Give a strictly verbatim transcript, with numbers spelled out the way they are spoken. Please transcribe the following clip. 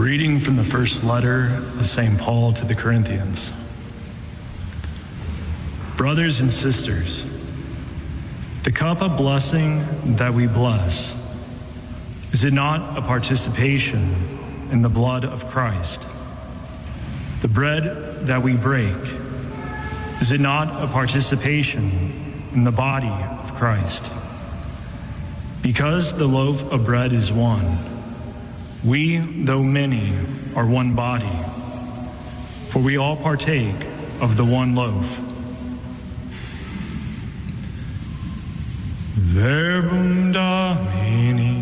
reading from the first letter of Saint Paul to the Corinthians. Brothers and sisters, the cup of blessing that we bless, is it not a participation in the blood of Christ? The bread that we break, is it not a participation in the body of Christ? Because the loaf of bread is one, we, though many, are one body, for we all partake of the one loaf. Verbum Domini.